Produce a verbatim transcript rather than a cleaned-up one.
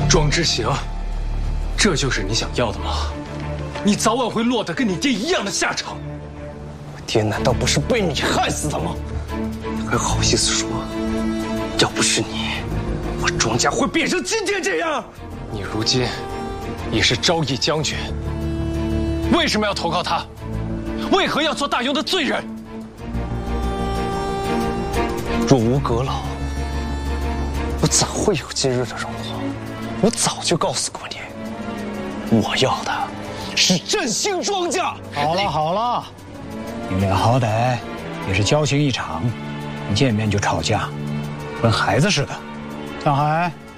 庄之行，这就是你想要的吗？你早晚会落得跟你爹一样的下场。 我爹难道不是被你害死的吗？你还好意思说？要不是你，我庄家会变成今天这样？ 你如今也是昭义将军，为什么要投靠他？为何要做大庸的罪人？ 若无阁老，我怎会有今日的荣华？我早就告诉过你，我要的是振兴庄稼。 好了好了，你们俩好歹也是交情一场，一见面就吵架，跟孩子似的。上海，